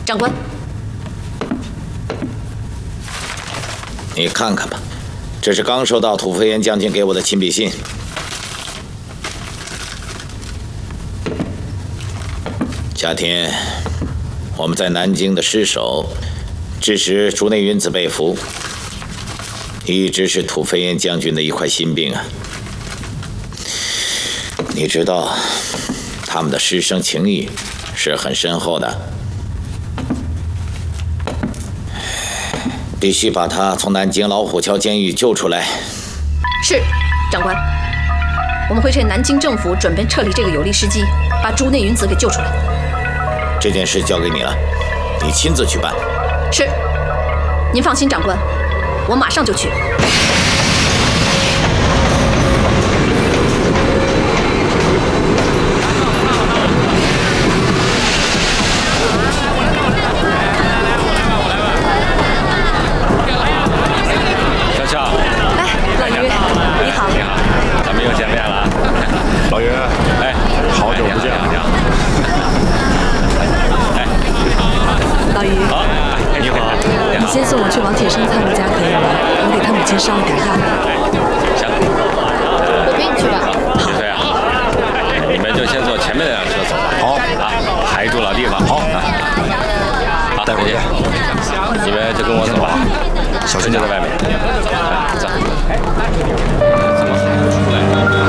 长官， 你看看吧，这是刚收到土飞燕将军给我的亲笔信。夏天，我们在南京的失守，致使竹内云子被俘，一直是土飞燕将军的一块心病啊。你知道，他们的师生情谊是很深厚的。 必须把他从南京老虎桥监狱救出来。 是，长官，我们会趁南京政府准备撤离这个有利时机，把竹内云子给救出来。 这件事交给你了，你亲自去办。 是，您放心，长官，我马上就去。 先送我去王铁生他们家可以吗？我给他母亲烧了点药。 行， 我陪你去吧。 好。对啊，你们就先坐前面那辆车走吧。好啊，还住老地方。好啊，好，待会儿见。你们就跟我走吧，小心就在外面。走。怎么还不出来？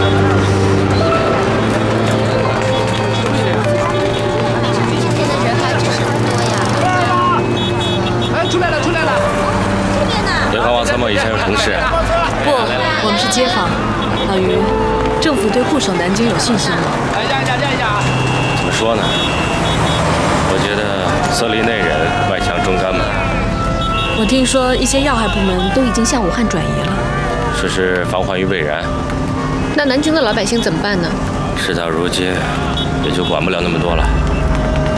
联合王参谋以前有同事。 不，我们是街坊。老于，政府对固守南京有信心吗？ 怎么说呢？我觉得色厉内荏，外强中干嘛。 我听说一些要害部门都已经向武汉转移了。 这是防患于未然。 那南京的老百姓怎么办呢？ 事到如今，也就管不了那么多了。